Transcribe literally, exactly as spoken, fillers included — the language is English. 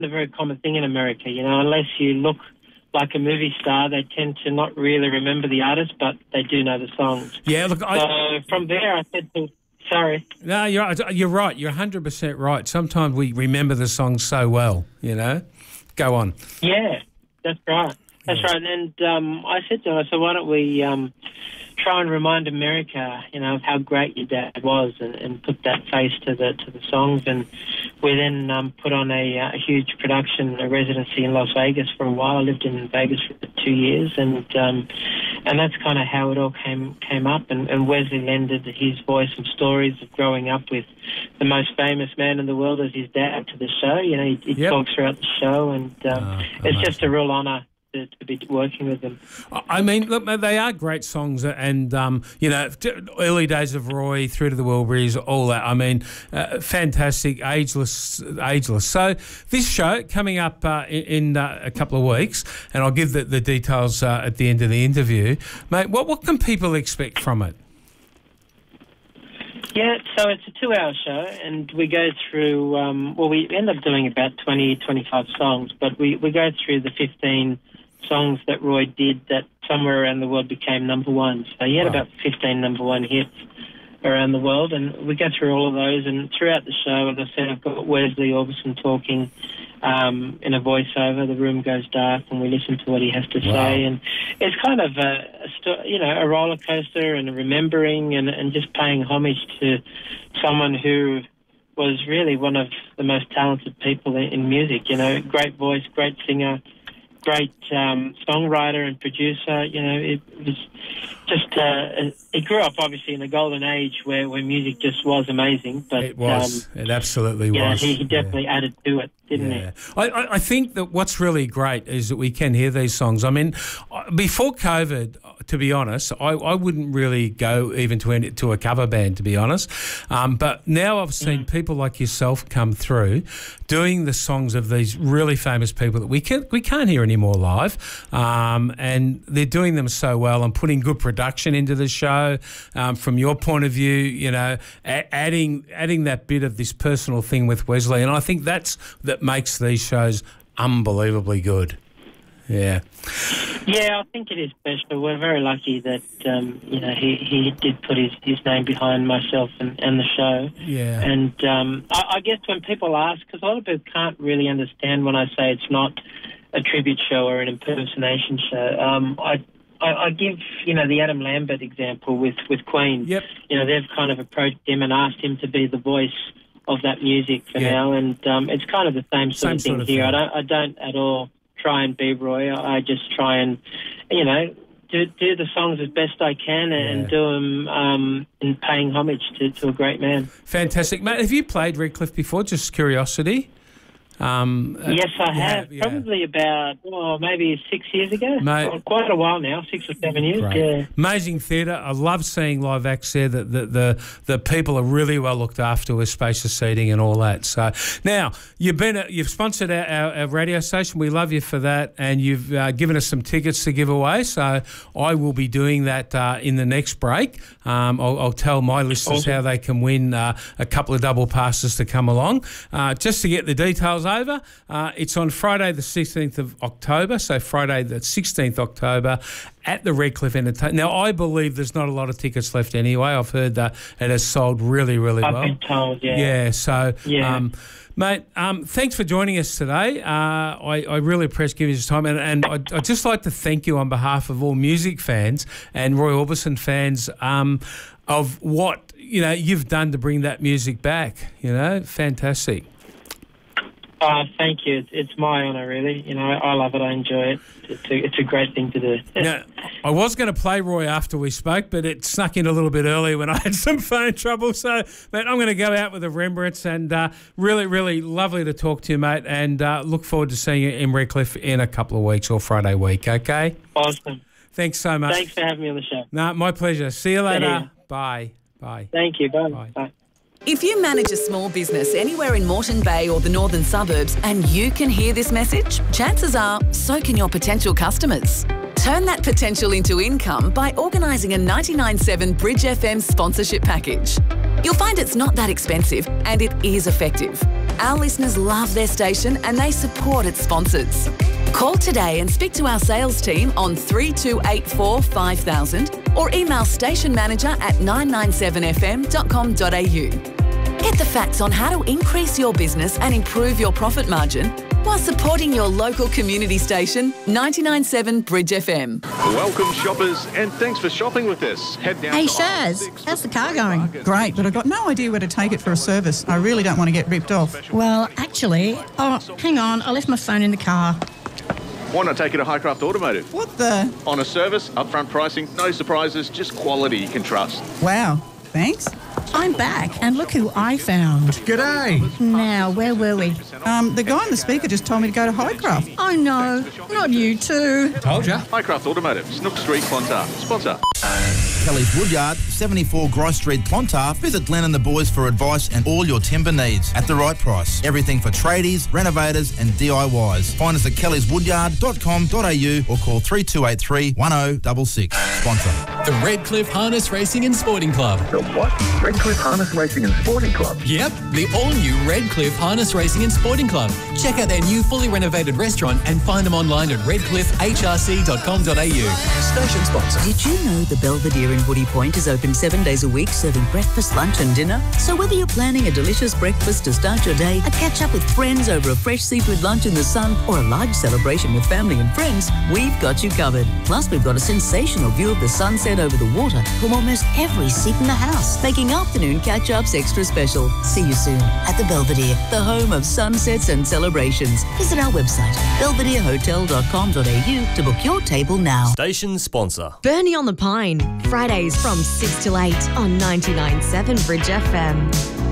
a very common thing in America. You know, unless you look like a movie star, they tend to not really remember the artist, but they do know the songs. Yeah, look, I... So from there, I said to... Sorry. No, you're, you're right. You're one hundred percent right. Sometimes we remember the songs so well, you know. Go on. Yeah, that's right. That's yeah. right. And um, I said to him, I said, why don't we um, try and remind America, you know, of how great your dad was, and, and put that face to the to the songs. And we then um, put on a, a huge production, a residency in Las Vegas for a while. I lived in Vegas for two years, and um, and that's kind of how it all came came up. And, and Wesley lended his voice and stories of growing up with the most famous man in the world as his dad to the show. You know, he, he yep. talks throughout the show, and um, uh, it's just a real honour to, to be working with them. I mean, look, they are great songs, and um, you know, early days of Roy, Through to the Wilburys, all that. I mean, uh, fantastic, ageless, ageless. So this show coming up uh, in, in uh, a couple of weeks, and I'll give the, the details uh, at the end of the interview, mate. What what can people expect from it? Yeah, so it's a two-hour show, and we go through, um, well, we end up doing about twenty, twenty-five songs, but we, we go through the fifteen songs that Roy did that somewhere around the world became number one. So he had wow. about fifteen number one hits around the world, and we go through all of those. And throughout the show, as I said, I've got Wesley Orbison talking um, in a voiceover. The room goes dark, and we listen to what he has to wow. say. And it's kind of a, a sto- you know, a roller coaster, and a remembering, and, and just paying homage to someone who was really one of the most talented people in, in music. You know, great voice, great singer, great um, songwriter and producer. You know, it was just, uh, he grew up obviously in a golden age where, where music just was amazing. But it was, um, it absolutely yeah, was. He, he definitely yeah. added to it, didn't yeah. he? I, I think that what's really great is that we can hear these songs. I mean, before COVID, to be honest, I, I wouldn't really go even to any, to a cover band, to be honest. Um, but now I've seen mm. people like yourself come through doing the songs of these really famous people that we can't, we can't hear anymore live. Um, and they're doing them so well and putting good production into the show. Um, from your point of view, you know, a- adding adding that bit of this personal thing with Wesley. And I think that's that makes these shows unbelievably good. Yeah. Yeah, I think it is special. We're very lucky that, um, you know, he, he did put his, his name behind myself and, and the show. Yeah. And um, I, I guess when people ask, because a lot of people can't really understand when I say it's not a tribute show or an impersonation show, um, I, I I give, you know, the Adam Lambert example with, with Queen. Yep. You know, they've kind of approached him and asked him to be the voice of that music for yeah. now, and um, it's kind of the same sort same of thing sort of here. thing. I don't, I don't at all try and be Roy. I just try and, you know, do, do the songs as best I can and yeah. do them um, in paying homage to, to a great man. Fantastic. Mate, have you played Redcliffe before? Just curiosity. Um, yes, I yeah, have. yeah. Probably about, oh, maybe six years ago. Mate, well, quite a while now, six or seven years. Great. Yeah. Amazing theatre. I love seeing live acts there. The, the, the, the people are really well looked after with spacious seating and all that. So now, you've been a, you've sponsored our, our, our radio station. We love you for that. And you've uh, given us some tickets to give away. So I will be doing that uh, in the next break. Um, I'll, I'll tell my listeners awesome. how they can win uh, a couple of double passes to come along. Uh, just to get the details over, uh, it's on Friday the sixteenth of October, so Friday the sixteenth of October at the Redcliffe Entertainment. Now, I believe there's not a lot of tickets left anyway. I've heard that it has sold really, really I've well. I've been told, yeah. Yeah, so... Yeah. Um, Mate, um, thanks for joining us today. Uh, I, I really appreciate giving us time, and, and I'd, I'd just like to thank you on behalf of all music fans and Roy Orbison fans um, of what, you know, you've done to bring that music back. You know, fantastic. Oh, thank you. It's, it's my honour, really. You know, I, I love it. I enjoy it. It's a, it's a great thing to do. Now, I was going to play Roy after we spoke, but it snuck in a little bit early when I had some phone trouble. So, mate, I'm going to go out with a remembrance, and uh, really, really lovely to talk to you, mate, and uh, look forward to seeing you in Redcliffe in a couple of weeks or Friday week, okay? Awesome. Thanks so much. Thanks for having me on the show. No, my pleasure. See you later. Bye. Bye. Thank you. Bye. Bye. Bye. If you manage a small business anywhere in Moreton Bay or the northern suburbs and you can hear this message, chances are so can your potential customers. Turn that potential into income by organising a ninety-nine point seven Bridge F M sponsorship package. You'll find it's not that expensive and it is effective. Our listeners love their station and they support its sponsors. Call today and speak to our sales team on three two eight four five thousand or email station manager at nine nine seven f m dot com dot a u. Get the facts on how to increase your business and improve your profit margin while supporting your local community station, ninety-nine point seven Bridge F M. Welcome, shoppers, and thanks for shopping with us. Head down Hey, to Shaz, how's the car going? Great, but I've got no idea where to take it for a service. I really don't want to get ripped off. Well, actually, oh, hang on, I left my phone in the car. Why not take it to Highcraft Automotive? What the? On a service, upfront pricing, no surprises, just quality you can trust. Wow, thanks. I'm back, and look who I found. G'day. Now, where were we? Um, the guy on the speaker just told me to go to Highcraft. Oh, no, not you too. Told ya. Highcraft Automotive, Snook Street, Clontarf. Sponsor. Kelly's Woodyard, seventy-four Grice Street, Clontarf. Visit Glenn and the boys for advice and all your timber needs at the right price. Everything for tradies, renovators and D I Ys. Find us at kellys woodyard dot com dot a u or call three two eight three, one oh six six. Sponsor. The Redcliffe Harness Racing and Sporting Club. The what? Redcliffe Harness Racing and Sporting Club? Yep, the all-new Redcliffe Harness Racing and Sporting Club. Check out their new fully renovated restaurant and find them online at redcliffe h r c dot com dot a u. Station sponsor. Did you know the Belvedere in Woody Point is open seven days a week, serving breakfast, lunch and dinner? So whether you're planning a delicious breakfast to start your day, a catch up with friends over a fresh seafood lunch in the sun, or a large celebration with family and friends, we've got you covered. Plus, we've got a sensational view of the sunset over the water from almost every seat in the house, making afternoon catch-ups extra special. See you soon at the Belvedere, the home of sunsets and celebrations. Visit our website, belvedere hotel dot com dot a u to book your table now. Station sponsor. Bernie on the Pine, Fridays from six till eight on ninety-nine point seven Bridge F M.